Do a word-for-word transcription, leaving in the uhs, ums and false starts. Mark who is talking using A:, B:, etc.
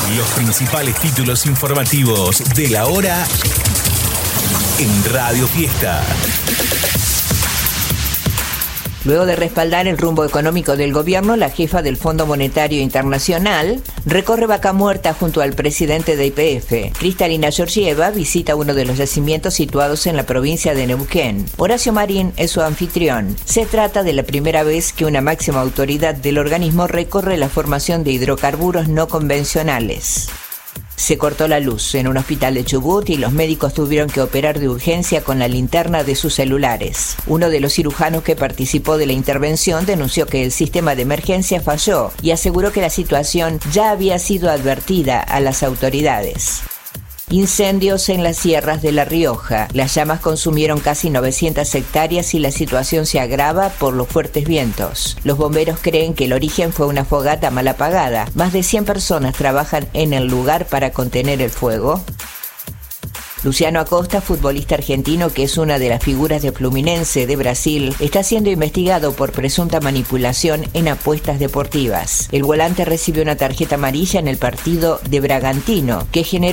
A: Los principales títulos informativos de la hora en Radio Fiesta.
B: Luego de respaldar el rumbo económico del gobierno, la jefa del Fondo Monetario Internacional recorre Vaca Muerta junto al presidente de Y P F. Kristalina Georgieva visita uno de los yacimientos situados en la provincia de Neuquén. Horacio Marín es su anfitrión. Se trata de la primera vez que una máxima autoridad del organismo recorre la formación de hidrocarburos no convencionales. Se cortó la luz en un hospital de Chubut y los médicos tuvieron que operar de urgencia con la linterna de sus celulares. Uno de los cirujanos que participó de la intervención denunció que el sistema de emergencia falló y aseguró que la situación ya había sido advertida a las autoridades. Incendios en las sierras de La Rioja. Las llamas consumieron casi novecientas hectáreas y la situación se agrava por los fuertes vientos. Los bomberos creen que el origen fue una fogata mal apagada. Más de cien personas trabajan en el lugar para contener el fuego. Luciano Acosta, futbolista argentino que es una de las figuras de Fluminense de Brasil, está siendo investigado por presunta manipulación en apuestas deportivas. El volante recibió una tarjeta amarilla en el partido de Bragantino, que generó